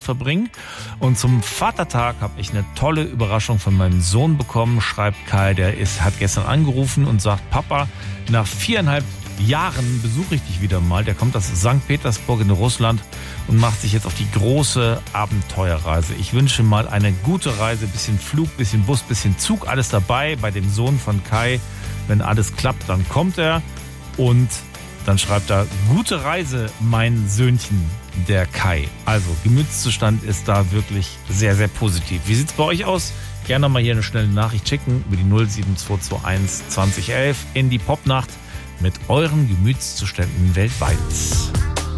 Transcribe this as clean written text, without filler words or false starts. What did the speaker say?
verbringen. Und zum Vatertag habe ich eine tolle Überraschung von meinem Sohn bekommen, schreibt Kai. Hat gestern angerufen und sagt, Papa, nach 4,5 Jahren besuche ich dich wieder mal. Der kommt aus St. Petersburg in Russland und macht sich jetzt auf die große Abenteuerreise. Ich wünsche mal eine gute Reise, bisschen Flug, bisschen Bus, bisschen Zug, alles dabei bei dem Sohn von Kai. Wenn alles klappt, dann kommt er und dann schreibt er, gute Reise, mein Söhnchen, der Kai. Also Gemütszustand ist da wirklich sehr, sehr positiv. Wie sieht's bei euch aus? Gerne mal hier eine schnelle Nachricht schicken über die 07221 2011 in die Popnacht mit euren Gemütszuständen weltweit.